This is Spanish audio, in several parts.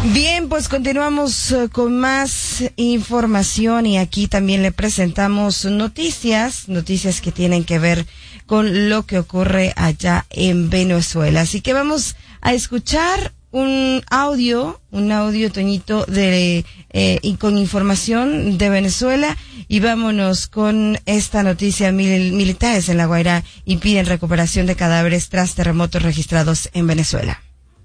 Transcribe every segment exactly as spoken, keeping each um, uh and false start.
Bien, pues continuamos uh, con más información y aquí también le presentamos noticias, noticias que tienen que ver con lo que ocurre allá en Venezuela. Así que vamos a escuchar un audio, un audio, Toñito, de eh, y con información de Venezuela, y vámonos con esta noticia. Mil, militares en La Guaira impiden recuperación de cadáveres tras terremotos registrados en Venezuela.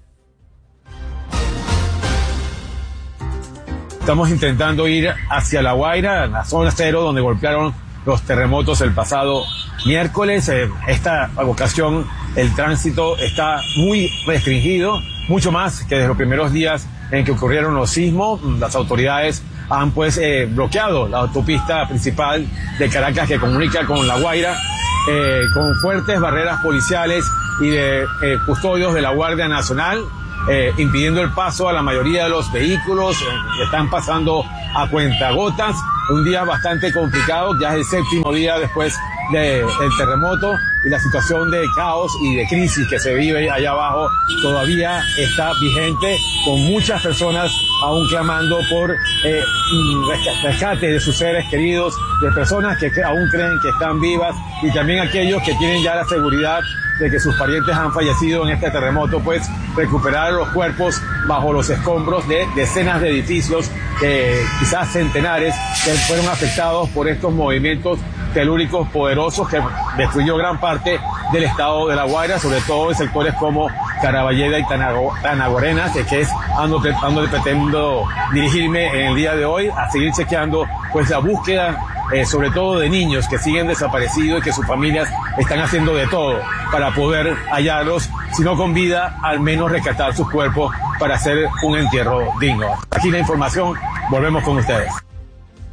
Estamos intentando ir hacia La Guaira, la zona cero donde golpearon los terremotos el pasado miércoles. Eh, esta ocasión el tránsito está muy restringido, mucho más que desde los primeros días en que ocurrieron los sismos. Las autoridades han pues eh, bloqueado la autopista principal de Caracas que comunica con La Guaira, eh, con fuertes barreras policiales y de eh, custodios de la Guardia Nacional, eh, impidiendo el paso a la mayoría de los vehículos. Eh, están pasando a cuentagotas. Un día bastante complicado, ya es el séptimo día después de, del terremoto, y la situación de caos y de crisis que se vive allá abajo todavía está vigente, con muchas personas aún clamando por eh, rescate de sus seres queridos, de personas que aún creen que están vivas, y también aquellos que tienen ya la seguridad de que sus parientes han fallecido en este terremoto, pues recuperar los cuerpos bajo los escombros de decenas de edificios, eh, quizás centenares, que fueron afectados por estos movimientos telúricos poderosos que destruyó gran parte del estado de La Guaira, sobre todo en sectores como Caraballeda y Tanaguarenas, que es a donde, a donde pretendo dirigirme en el día de hoy, a seguir chequeando pues la búsqueda, eh, sobre todo de niños que siguen desaparecidos y que sus familias están haciendo de todo para poder hallarlos, si no con vida, al menos rescatar sus cuerpos para hacer un entierro digno. Aquí la información, volvemos con ustedes.